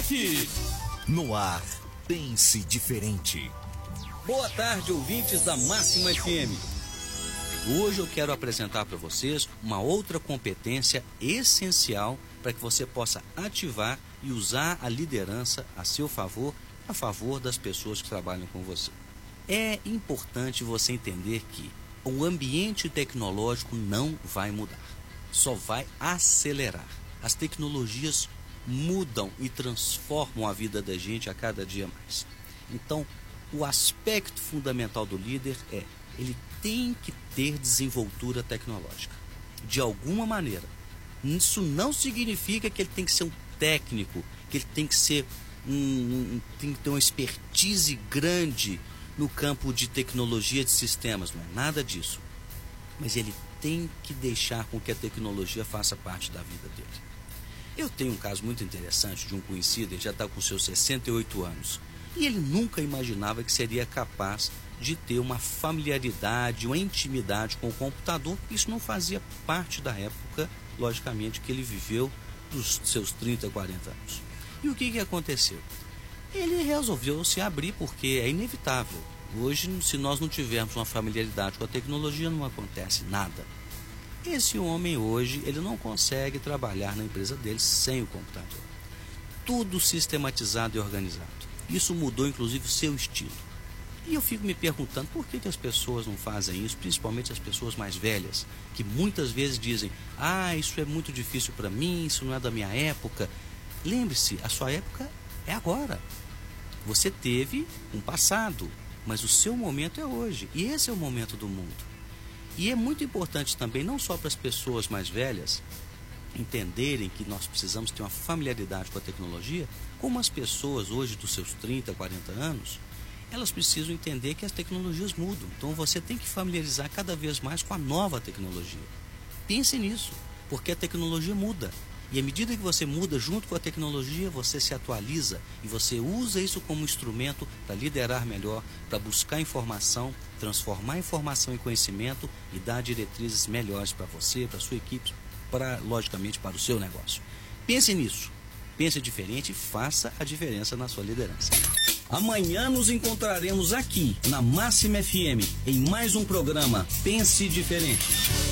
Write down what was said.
destaque. No ar, pense diferente. Boa tarde, ouvintes da Máxima FM. Hoje eu quero apresentar para vocês uma outra competência essencial para que você possa ativar e usar a liderança a seu favor, a favor das pessoas que trabalham com você. É importante você entender que o ambiente tecnológico não vai mudar, só vai acelerar. As tecnologias mudam e transformam a vida da gente a cada dia mais. Então, o aspecto fundamental do líder é, ele tem que ter desenvoltura tecnológica, de alguma maneira. Isso não significa que ele tem que ser um técnico, que ele tem que ser tem que ter uma expertise grande no campo de tecnologia de sistemas, não é nada disso. Mas ele tem que deixar com que a tecnologia faça parte da vida dele. Eu tenho um caso muito interessante de um conhecido, ele já está com seus 68 anos, e ele nunca imaginava que seria capaz de ter uma familiaridade, uma intimidade com o computador. Isso não fazia parte da época, logicamente, que ele viveu dos seus 30, 40 anos. E o que aconteceu? Ele resolveu se abrir porque é inevitável. Hoje, se nós não tivermos uma familiaridade com a tecnologia, não acontece nada. Esse homem hoje, ele não consegue trabalhar na empresa dele sem o computador. Tudo sistematizado e organizado. Isso mudou, inclusive, o seu estilo. E eu fico me perguntando por que as pessoas não fazem isso, principalmente as pessoas mais velhas, que muitas vezes dizem, isso é muito difícil para mim, isso não é da minha época. Lembre-se, a sua época é agora. Você teve um passado, mas o seu momento é hoje. E esse é o momento do mundo. E é muito importante também, não só para as pessoas mais velhas entenderem que nós precisamos ter uma familiaridade com a tecnologia, como as pessoas hoje dos seus 30, 40 anos, elas precisam entender que as tecnologias mudam. Então você tem que familiarizar cada vez mais com a nova tecnologia. Pense nisso, porque a tecnologia muda. E à medida que você muda junto com a tecnologia, você se atualiza e você usa isso como instrumento para liderar melhor, para buscar informação, transformar informação em conhecimento e dar diretrizes melhores para você, para a sua equipe, logicamente para o seu negócio. Pense nisso, pense diferente e faça a diferença na sua liderança. Amanhã nos encontraremos aqui na Máxima FM em mais um programa Pense Diferente.